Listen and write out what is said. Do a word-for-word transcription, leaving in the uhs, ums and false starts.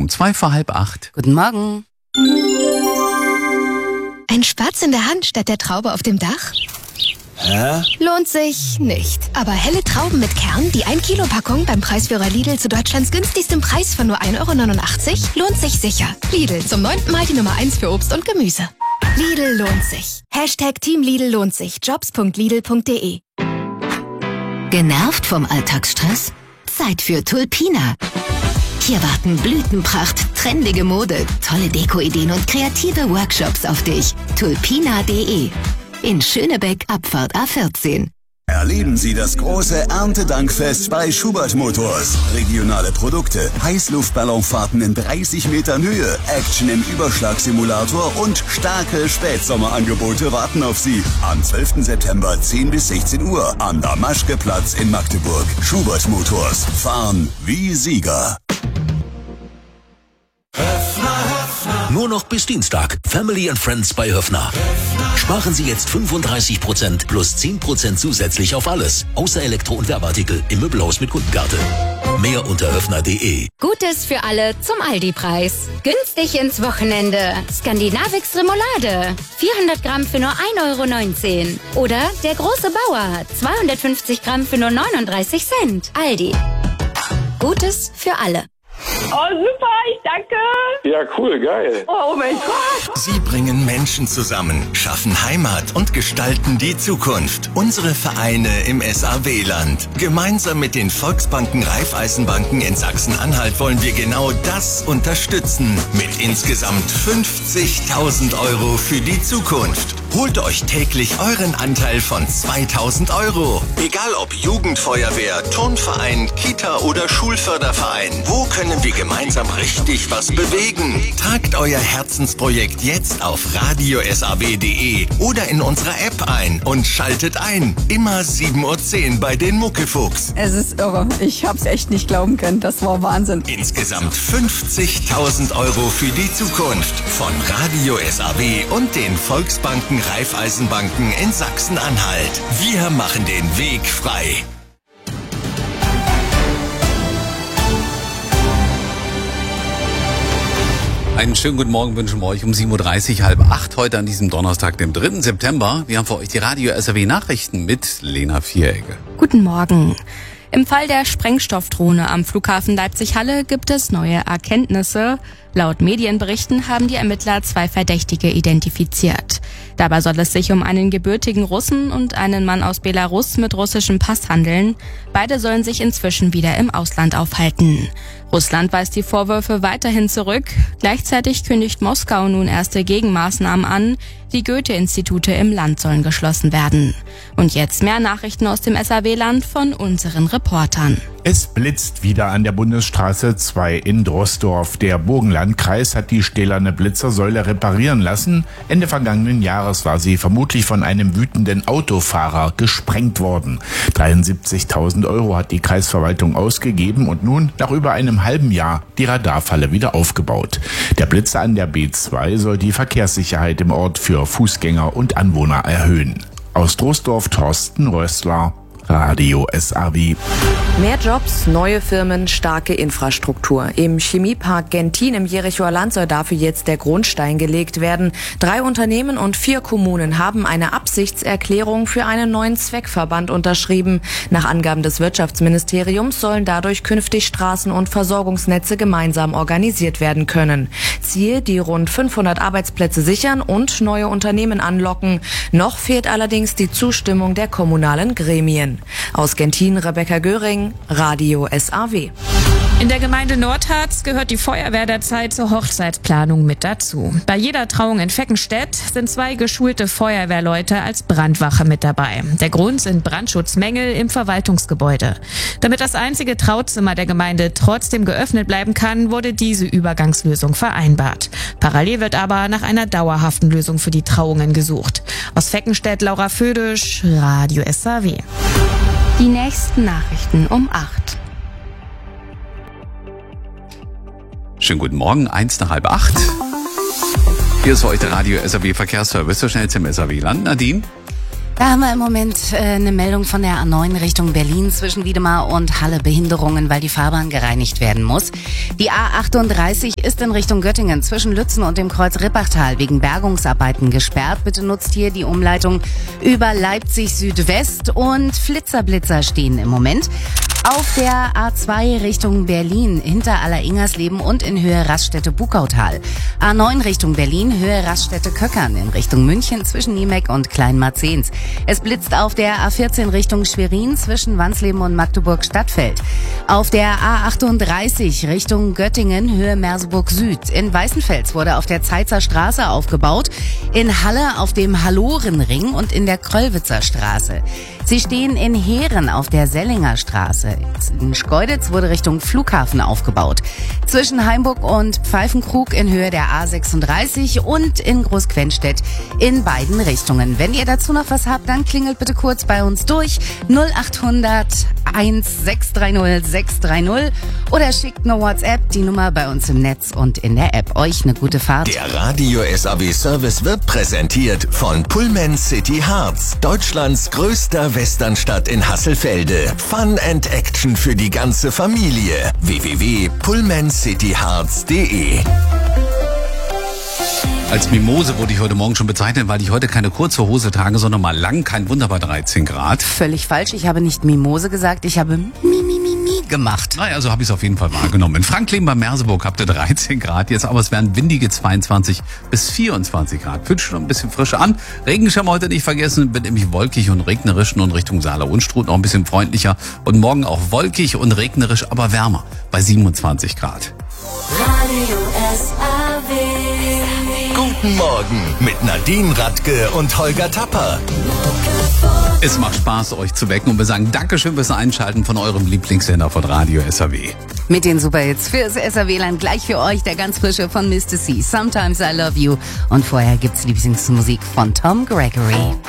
um zwei vor halb acht. Guten Morgen. Ein Spatz in der Hand statt der Traube auf dem Dach? Hä? Lohnt sich nicht. Aber helle Trauben mit Kern, die ein Kilo Packung beim Preisführer Lidl zu Deutschlands günstigstem Preis von nur ein Euro neunundachtzig, lohnt sich sicher. Lidl, zum neunten Mal die Nummer eins für Obst und Gemüse. Lidl lohnt sich. Hashtag Team Lidl lohnt sich. jobs punkt lidl punkt de. Genervt vom Alltagsstress? Zeit für Tulpina. Hier warten Blütenpracht, trendige Mode, tolle Dekoideen und kreative Workshops auf dich. tulpina punkt de. In Schönebeck, Abfahrt A vierzehn. Erleben Sie das große Erntedankfest bei Schubert Motors. Regionale Produkte, Heißluftballonfahrten in dreißig Metern Höhe, Action im Überschlagsimulator und starke Spätsommerangebote warten auf Sie. Am zwölften September zehn bis sechzehn Uhr am Damaschke-Platz in Magdeburg. Schubert Motors. Fahren wie Sieger. Nur noch bis Dienstag. Family and Friends bei Höffner. Sparen Sie jetzt fünfunddreißig Prozent plus zehn Prozent zusätzlich auf alles. Außer Elektro- und Werbeartikel im Möbelhaus mit Kundenkarte. Mehr unter höffner punkt de. Gutes für alle zum Aldi-Preis. Günstig ins Wochenende. Skandinavix Remoulade. vierhundert Gramm für nur ein Euro neunzehn. Oder der große Bauer. zweihundertfünfzig Gramm für nur neununddreißig Cent. Aldi. Gutes für alle. Oh, super, ich danke. Ja, cool, geil. Oh, oh mein Gott. Sie bringen Menschen zusammen, schaffen Heimat und gestalten die Zukunft. Unsere Vereine im S A W-Land. Gemeinsam mit den Volksbanken Raiffeisenbanken in Sachsen-Anhalt wollen wir genau das unterstützen. Mit insgesamt fünfzigtausend Euro für die Zukunft. Holt euch täglich euren Anteil von zweitausend Euro. Egal ob Jugendfeuerwehr, Turnverein, Kita oder Schulförderverein. Wo können wir gemeinsam richtig was bewegen? Tragt euer Herzensprojekt jetzt auf radio punkt s a w punkt de oder in unserer App ein und schaltet ein. Immer sieben Uhr zehn bei den Muckefuchs. Es ist irre. Ich hab's echt nicht glauben können. Das war Wahnsinn. Insgesamt fünfzigtausend Euro für die Zukunft von Radio S A W und den Volksbanken Raiffeisenbanken in Sachsen-Anhalt. Wir machen den Weg frei. Einen schönen guten Morgen wünschen wir euch um sieben Uhr dreißig, halb acht, heute an diesem Donnerstag, dem dritten September. Wir haben für euch die Radio S A W Nachrichten mit Lena Vieregge. Guten Morgen. Im Fall der Sprengstoffdrohne am Flughafen Leipzig-Halle gibt es neue Erkenntnisse. Laut Medienberichten haben die Ermittler zwei Verdächtige identifiziert. Dabei soll es sich um einen gebürtigen Russen und einen Mann aus Belarus mit russischem Pass handeln. Beide sollen sich inzwischen wieder im Ausland aufhalten. Russland weist die Vorwürfe weiterhin zurück. Gleichzeitig kündigt Moskau nun erste Gegenmaßnahmen an. Die Goethe-Institute im Land sollen geschlossen werden. Und jetzt mehr Nachrichten aus dem S A W-Land von unseren Reportern. Es blitzt wieder an der Bundesstraße zwei in Droßdorf. Der Burgenlandkreis hat die stählerne Blitzersäule reparieren lassen. Ende vergangenen Jahres war sie vermutlich von einem wütenden Autofahrer gesprengt worden. dreiundsiebzigtausend Euro hat die Kreisverwaltung ausgegeben und nun nach über einem halben Jahr die Radarfalle wieder aufgebaut. Der Blitzer an der B zwei soll die Verkehrssicherheit im Ort für Fußgänger und Anwohner erhöhen. Aus Droßdorf Thorsten Rössler, Radio S A W. Mehr Jobs, neue Firmen, starke Infrastruktur. Im Chemiepark Gentin im Jerichoer Land soll dafür jetzt der Grundstein gelegt werden. Drei Unternehmen und vier Kommunen haben eine Absichtserklärung für einen neuen Zweckverband unterschrieben. Nach Angaben des Wirtschaftsministeriums sollen dadurch künftig Straßen und Versorgungsnetze gemeinsam organisiert werden können. Ziel, die rund fünfhundert Arbeitsplätze sichern und neue Unternehmen anlocken. Noch fehlt allerdings die Zustimmung der kommunalen Gremien. Aus Gentin Rebecca Göring, Radio S A W. In der Gemeinde Nordharz gehört die Feuerwehr derzeit zur Hochzeitsplanung mit dazu. Bei jeder Trauung in Veckenstedt sind zwei geschulte Feuerwehrleute als Brandwache mit dabei. Der Grund sind Brandschutzmängel im Verwaltungsgebäude. Damit das einzige Trauzimmer der Gemeinde trotzdem geöffnet bleiben kann, wurde diese Übergangslösung vereinbart. Parallel wird aber nach einer dauerhaften Lösung für die Trauungen gesucht. Aus Veckenstedt Laura Födisch, Radio S A W. Die nächsten Nachrichten um acht. Schönen guten Morgen, eins nach halb acht. Hier ist heute Radio S A W Verkehrsservice, so schnell zum S A W-Land. Nadine? Da haben wir im Moment äh, eine Meldung von der A neun Richtung Berlin zwischen Wiedemar und Halle. Behinderungen, weil die Fahrbahn gereinigt werden muss. Die A achtunddreißig ist in Richtung Göttingen zwischen Lützen und dem Kreuz Rippachtal wegen Bergungsarbeiten gesperrt. Bitte nutzt hier die Umleitung über Leipzig Südwest und Flitzerblitzer stehen im Moment. Auf der A zwei Richtung Berlin hinter Aller-Ingersleben und in Höhe Raststätte-Bukautal. A neun Richtung Berlin, Höhe Raststätte-Köckern in Richtung München zwischen Niemeck und Kleinmarzens. Es blitzt auf der A vierzehn Richtung Schwerin zwischen Wansleben und Magdeburg-Stadtfeld. Auf der A achtunddreißig Richtung Göttingen, Höhe Merseburg Süd. In Weißenfels wurde auf der Zeitzer Straße aufgebaut. In Halle auf dem Hallorenring und in der Kröllwitzer Straße. Sie stehen in Heeren auf der Sellinger Straße. In Schkeuditz wurde Richtung Flughafen aufgebaut. Zwischen Heimburg und Pfeifenkrug in Höhe der A sechsunddreißig und in Großquenstedt in beiden Richtungen. Wenn ihr dazu noch was habt, dann klingelt bitte kurz bei uns durch. null achthundert eins sechs drei null sechs drei null oder schickt eine WhatsApp, die Nummer bei uns im Netz und in der App. Euch eine gute Fahrt. Der Radio S A W Service wird präsentiert von Pullman City Harz, Deutschlands größter Westernstadt in Hasselfelde. Fun and Action für die ganze Familie. w w w punkt pullman city harz punkt de Als Mimose wurde ich heute Morgen schon bezeichnet, weil ich heute keine kurze Hose trage, sondern mal lang, kein Wunder bei dreizehn Grad. Völlig falsch, ich habe nicht Mimose gesagt, ich habe Mi, Mi, Mi, Mi gemacht. Naja, so habe ich es auf jeden Fall wahrgenommen. In Franklin bei Merseburg habt ihr dreizehn Grad jetzt, aber es werden windige zweiundzwanzig bis vierundzwanzig Grad. Fühlt schon ein bisschen frischer an. Regenschirm heute nicht vergessen, wird nämlich wolkig und regnerisch und Richtung Saale-Unstrut noch ein bisschen freundlicher. Und morgen auch wolkig und regnerisch, aber wärmer bei siebenundzwanzig Grad. Radio S A W. Guten Morgen mit Nadine Radke und Holger Tapper. Es macht Spaß, euch zu wecken und wir sagen Dankeschön fürs Einschalten von eurem Lieblingssender von Radio S A W. Mit den Superhits fürs S A W-Land gleich für euch der ganz frische von Mister C. Sometimes I Love You. Und vorher gibt's Lieblingsmusik von Tom Gregory.